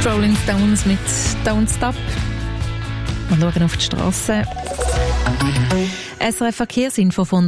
Rolling Stones mit Don't Stop. Wir schauen auf die Strasse. SRF Verkehrsinfo von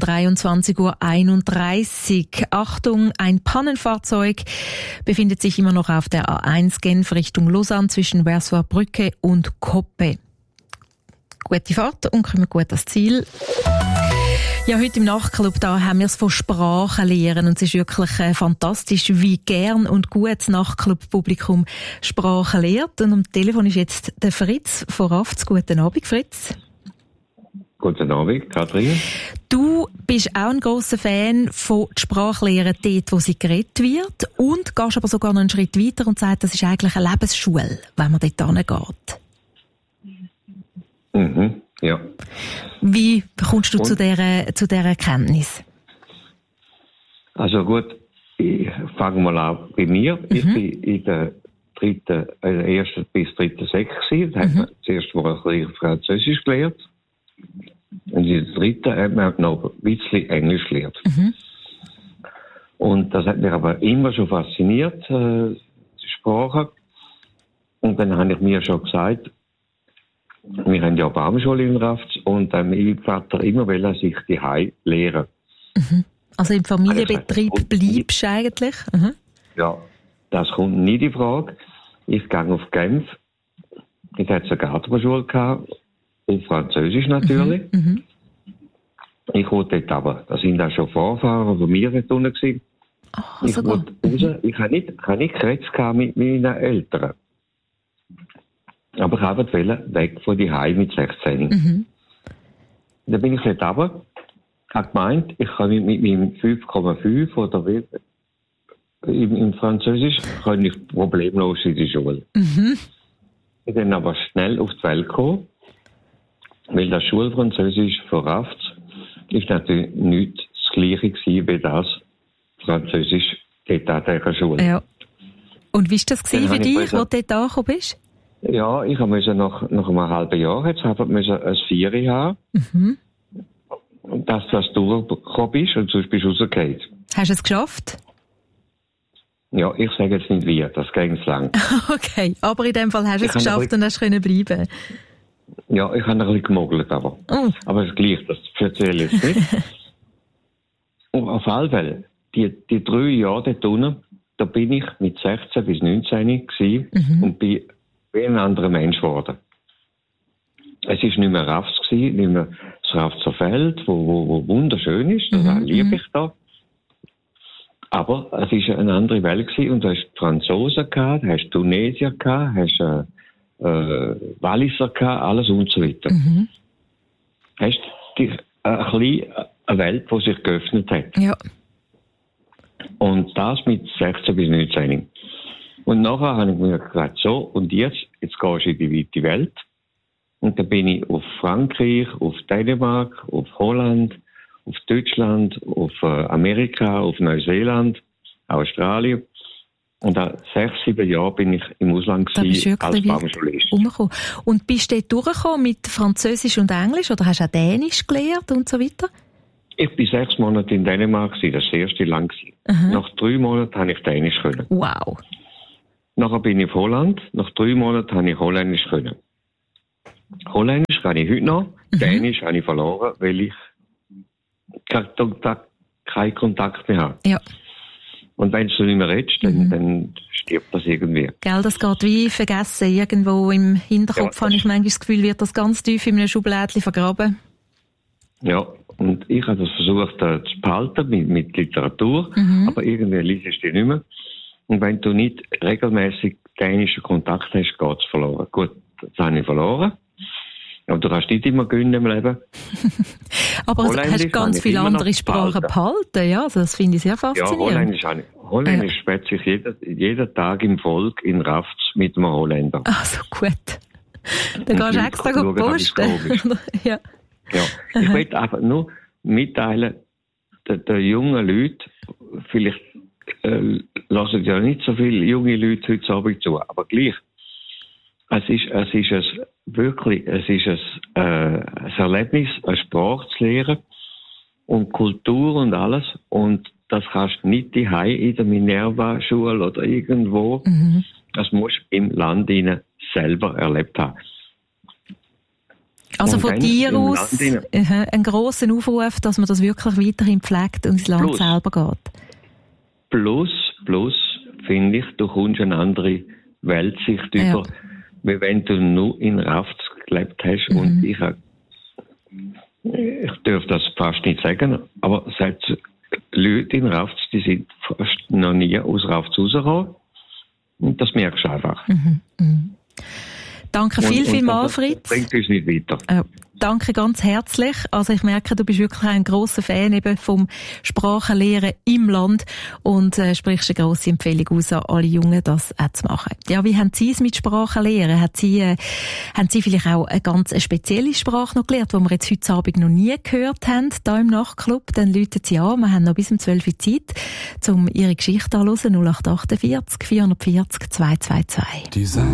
23:31 Uhr. Achtung, ein Pannenfahrzeug befindet sich immer noch auf der A1 Genf Richtung Lausanne zwischen Versoix Brücke und Koppe. Gute Fahrt und kommen gut ans Ziel. Ja, heute im Nachtclub da haben wir es von Sprachen lernen und es ist wirklich fantastisch, wie gern und gut das Nachtclub-Publikum Sprachen lehrt. Und am Telefon ist jetzt der Fritz von Rafts. Guten Abend, Fritz. Guten Abend, Kathrin. Du bist auch ein grosser Fan von der Sprachlehre dort, wo sie geredet wird und gehst aber sogar noch einen Schritt weiter und sagst, das ist eigentlich eine Lebensschule, wenn man dort hingeht. Mhm, ja. Wie kommst du zu dieser Erkenntnis? Also gut, ich fange mal an bei mir. Ich bin in der ersten bis dritten Sek gewesen. Da hat man zuerst mal ein bisschen Französisch gelernt. Und in der dritten hat man noch ein bisschen Englisch gelernt. Und das hat mich aber immer schon fasziniert, die Sprache. Und dann habe ich mir schon gesagt, wir haben ja eine Baumschule in Rafts und mein Vater immer will sich die Hause lehren. Also im Familienbetrieb bleibst du eigentlich? Ja, das kommt nicht in Frage. Ich gehe auf Genf. Ich hatte eine Gartenschule gehabt, auf Französisch natürlich. Ich wollte dort aber, da sind auch schon Vorfahren von mir dort unten gewesen. Ich wollte raus. Ich habe nicht geredet mit meinen Eltern. Aber ich wollte weg von die Hause mit 16. Dann bin ich dort runter, habe gemeint, ich kann mit meinem 5,5 oder wie, im Französisch kann ich problemlos in die Schule. Ich bin dann aber schnell auf die Welt gekommen, weil das Schulfranzösisch von Rafts ist natürlich nicht das Gleiche gewesen wie das Französisch dort an dieser Schule. Ja. Und wie war das für dich, als du dort angekommen bist? Ja, ich musste nach einem halben Jahr jetzt ein Vieri haben. Dass du durchgekommen bist und sonst bist du rausgefallen. Hast du es geschafft? Ja, ich sage jetzt nicht wie, das ging lang. Okay, aber in dem Fall hast du es geschafft und hast können bleiben. Ja, ich habe ein bisschen gemogelt, aber es ist gleich, das erzähle ich jetzt nicht. Und auf alle Fälle, die 3 Jahre dort unten, da bin ich mit 16 bis 19 gewesen und bin wie ein anderer Mensch geworden. Es war nicht mehr Rafts gewesen, nicht mehr das Raftser Feld, wo wunderschön ist, das liebe ich da. Aber es war eine andere Welt gewesen und du hast Franzosen gehabt, du hast Tunesier gehabt, hast Walliser gehabt, alles und so weiter. Hast eine Welt, die sich geöffnet hat. Ja. Und das mit 16 bis 19. Und nachher habe ich mir gesagt, so, und jetzt gehst du in die weite Welt. Und dann bin ich auf Frankreich, auf Dänemark, auf Holland, auf Deutschland, auf Amerika, auf Neuseeland, Australien. Und nach 6-7 Jahren bin ich im Ausland gewesen, als Baumschulist. Und bist du dort durchgekommen mit Französisch und Englisch oder hast du auch Dänisch gelernt und so weiter? Ich war 6 Monate in Dänemark, das war das erste Land. Nach 3 Monaten habe ich Dänisch können. Wow. Nachher bin ich auf Holland. Nach 3 Monaten habe ich Holländisch können. Holländisch kann ich heute noch. Dänisch habe ich verloren, weil ich keinen Kontakt mehr habe. Ja. Und wenn du nicht mehr redest, dann stirbt das irgendwie. Gell, das geht wie vergessen. Irgendwo im Hinterkopf habe ich manchmal das Gefühl, wird das ganz tief in einem Schublädchen vergraben. Ja, und ich habe das versucht zu behalten mit Literatur, aber irgendwie liest du die nicht mehr. Und wenn du nicht regelmäßig dänischen Kontakt hast, geht es verloren. Gut, das habe ich verloren. Aber du kannst nicht immer gewinnen im Leben. Aber du hast ganz viele andere Sprachen behalten, ja? Also das finde ich sehr faszinierend. Ja, Holländisch spricht sich jeden Tag im Volk in Rafts mit einem Holländer. Ach so, gut. Dann gehst du extra posten. Ja. Ich möchte einfach nur mitteilen, den jungen Leuten, vielleicht lassen ja nicht so viele junge Leute heute Abend zu, aber gleich. Es ist ein Erlebnis, eine Sprache zu lernen und Kultur und alles. Und das kannst du nicht daheim in der Minerva-Schule oder irgendwo Das musst du im Land selber erlebt haben. Also von dir aus einen grossen Aufruf, dass man das wirklich weiterhin pflegt und ins Land selber geht. Plus, finde ich, du kommst eine andere Weltsicht über, wie wenn du nur in Rafts gelebt hast. Und ich darf das fast nicht sagen, aber seit Leute in Rafts, die sind fast noch nie aus Rafts rausgekommen. Und das merkst du einfach. Danke vielmals, Fritz. Das bringt uns nicht weiter. Danke ganz herzlich. Also ich merke, du bist wirklich ein grosser Fan eben vom Sprachenlehren im Land und sprichst eine grosse Empfehlung aus an alle Jungen, das auch zu machen. Ja, wie haben Sie es mit Sprachenlehren? Haben Sie vielleicht auch eine ganz spezielle Sprache noch gelernt, die wir jetzt heute Abend noch nie gehört haben, hier im Nachtclub? Dann läuten Sie an. Wir haben noch bis um 12 Uhr Zeit, um Ihre Geschichte anzuhören. 0848 440 222.